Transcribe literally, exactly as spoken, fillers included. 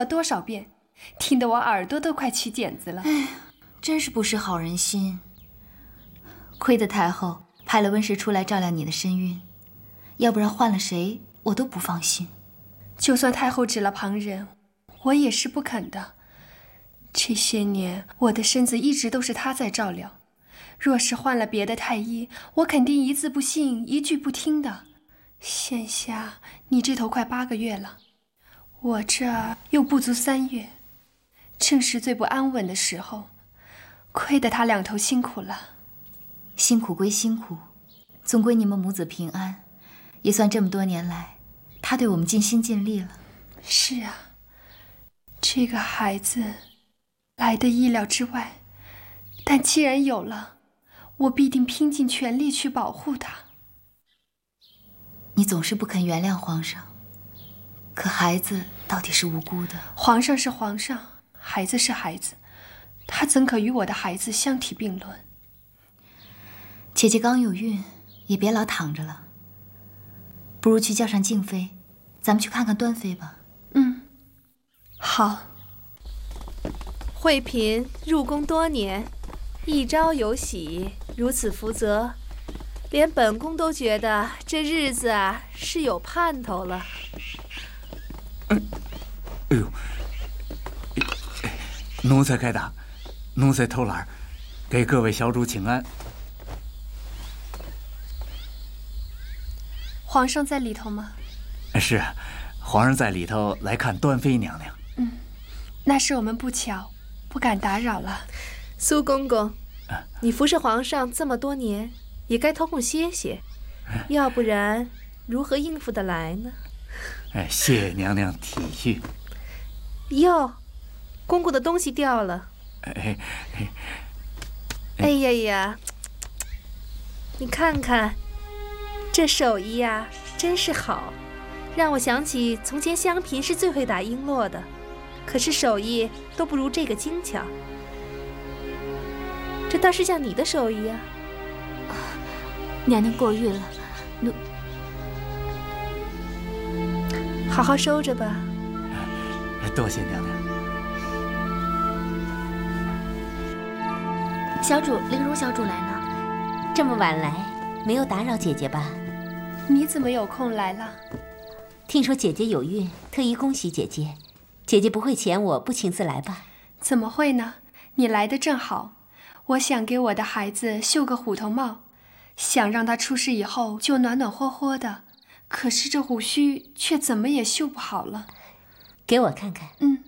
了多少遍，听得我耳朵都快起茧子了。 哎，真是不识好人心。亏得太后派了温氏出来照料你的身孕，要不然换了谁我都不放心。 就算太后指了旁人，我也是不肯的。这些年我的身子一直都是她在照料，若是换了别的太医，我肯定一字不信，一句不听的。现下你这头快八个月了，我这又不足三月，正是最不安稳的时候，亏得他两头辛苦了。 辛苦归辛苦，总归你们母子平安，也算这么多年来他对我们尽心尽力了。 是啊，这个孩子来的意料之外，但既然有了，我必定拼尽全力去保护他。 你总是不肯原谅皇上，可孩子到底是无辜的。 皇上是皇上，孩子是孩子，他怎可与我的孩子相提并论？ 姐姐刚有孕，也别老躺着了，不如去叫上静妃，咱们去看看端妃吧。 嗯，好。 惠嫔入宫多年，一朝有喜，如此福泽，连本宫都觉得这日子啊是有盼头了。 嗯，哎呦，奴才该打，奴才偷懒，给各位小主请安。 皇上在里头吗？ 是啊，皇上在里头来看端妃娘娘。 嗯，那是我们不巧，不敢打扰了。 苏公公，你服侍皇上这么多年，也该偷空歇歇，要不然如何应付得来呢？ 哎，谢娘娘体恤。 哟，公公的东西掉了。 哎哎哎呀呀，你看看。这手艺呀，真是好，让我想起从前香嫔是最会打璎珞的，可是手艺都不如这个精巧。这倒是像你的手艺啊！ 啊娘娘过誉了，奴好好收着吧。 多谢娘娘。 小主，玲如小主来了，这么晚来，没有打扰姐姐吧？ 你怎么有空来了？ 听说姐姐有孕，特意恭喜姐姐。姐姐不会嫌我不请自来吧？ 怎么会呢？你来的正好，我想给我的孩子绣个虎头帽，想让他出世以后就暖暖和和的，可是这胡须却怎么也绣不好了。 给我看看。 嗯。